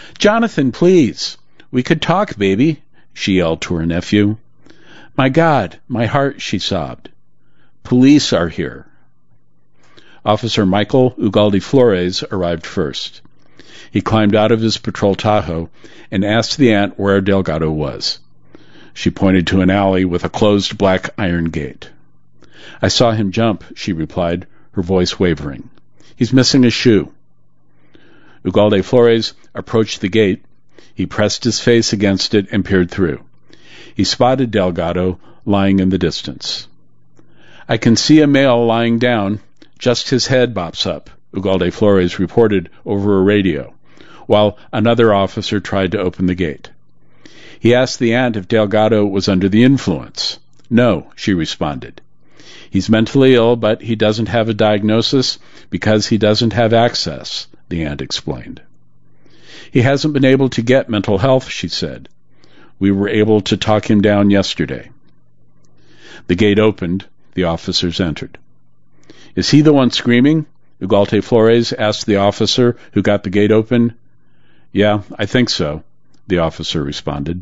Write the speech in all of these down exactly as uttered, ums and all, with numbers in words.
"Jonathan, please. We could talk, baby," she yelled to her nephew. "My God, my heart," she sobbed. "Police are here." Officer Michael Ugalde Flores arrived first. He climbed out of his patrol Tahoe and asked the aunt where Delgado was. She pointed to an alley with a closed black iron gate. "I saw him jump," she replied, her voice wavering. "He's missing a shoe." Ugalde Flores approached the gate. He pressed his face against it and peered through. He spotted Delgado lying in the distance. "I can see a male lying down. Just his head bops up," Ugalde Flores reported over a radio, while another officer tried to open the gate. He asked the aunt if Delgado was under the influence. "No," she responded. "He's mentally ill, but he doesn't have a diagnosis because he doesn't have access," the aunt explained. "He hasn't been able to get mental health," she said. "We were able to talk him down yesterday." The gate opened. The officers entered. "Is he the one screaming?" Ugalde Flores asked the officer who got the gate open. "Yeah, I think so," the officer responded.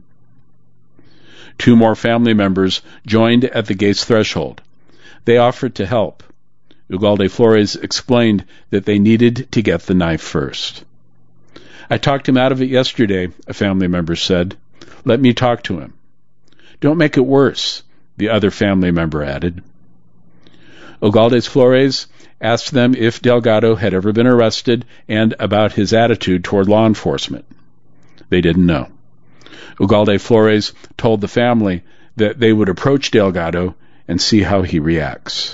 Two more family members joined at the gate's threshold. They offered to help. Ugalde Flores explained that they needed to get the knife first. "I talked him out of it yesterday," a family member said. "Let me talk to him." "Don't make it worse," the other family member added. Ugalde Flores asked them if Delgado had ever been arrested and about his attitude toward law enforcement. They didn't know. Ugalde Flores told the family that they would approach Delgado and see how he reacts.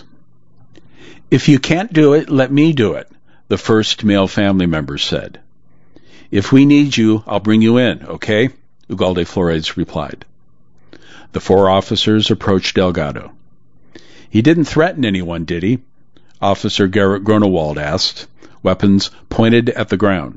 "If you can't do it, let me do it," the first male family member said. "If we need you, I'll bring you in, okay?" Ugalde Flores replied. The four officers approached Delgado. "He didn't threaten anyone, did he?" Officer Garrett Grunewald asked, weapons pointed at the ground.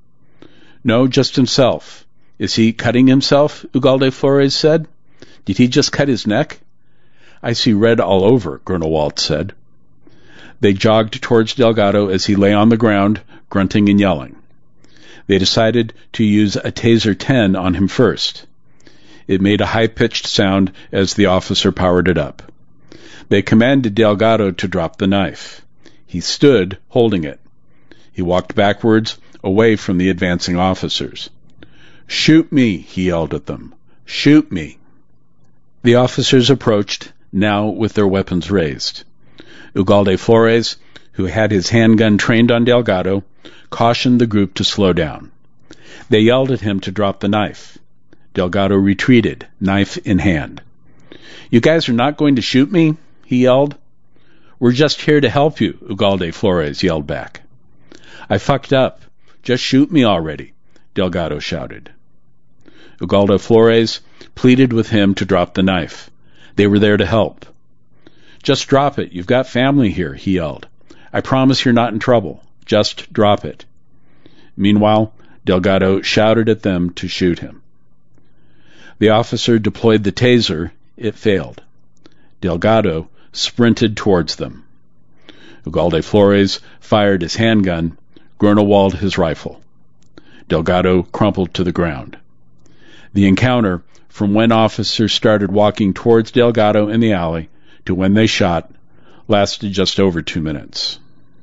"No, just himself." "Is he cutting himself?" Ugalde Flores said. "Did he just cut his neck?" "I see red all over," Grunewald said. They jogged towards Delgado as he lay on the ground, grunting and yelling. They decided to use a Taser ten on him first. It made a high-pitched sound as the officer powered it up. They commanded Delgado to drop the knife. He stood, holding it. He walked backwards, away from the advancing officers. "Shoot me," he yelled at them. "Shoot me." The officers approached, now with their weapons raised. Ugalde Flores, who had his handgun trained on Delgado, cautioned the group to slow down. They yelled at him to drop the knife. Delgado retreated, knife in hand. "You guys are not going to shoot me?" he yelled. "We're just here to help you," Ugalde Flores yelled back. "I fucked up. Just shoot me already," Delgado shouted. Ugalde Flores pleaded with him to drop the knife. They were there to help. "Just drop it. You've got family here," he yelled. "I promise you're not in trouble. Just drop it." Meanwhile, Delgado shouted at them to shoot him. The officer deployed the taser. It failed. Delgado sprinted towards them. Ugalde Flores fired his handgun, Grunewald his rifle. Delgado crumpled to the ground. The encounter, from when officers started walking towards Delgado in the alley to when they shot, lasted just over two minutes.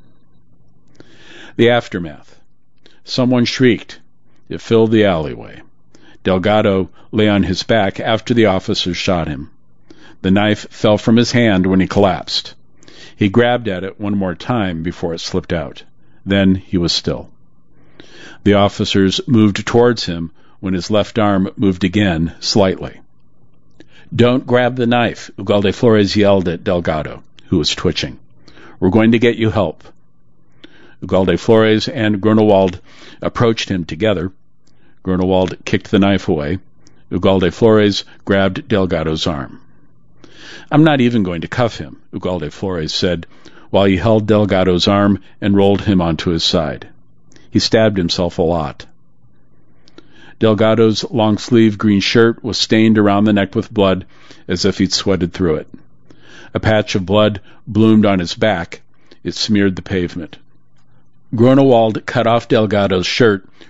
The aftermath. Someone shrieked. It filled the alleyway. Delgado lay on his back after the officers shot him. The knife fell from his hand when he collapsed. He grabbed at it one more time before it slipped out. Then he was still. The officers moved towards him when his left arm moved again, slightly. "Don't grab the knife," Ugalde Flores yelled at Delgado, who was twitching. "We're going to get you help." Ugalde Flores and Grunewald approached him together. Grunewald kicked the knife away. Ugalde Flores grabbed Delgado's arm. "I'm not even going to cuff him," Ugalde Flores said, while he held Delgado's arm and rolled him onto his side. He stabbed himself a lot. Delgado's long-sleeved green shirt was stained around the neck with blood, as if he'd sweated through it. A patch of blood bloomed on his back. It smeared the pavement. Grunewald cut off Delgado's shirt,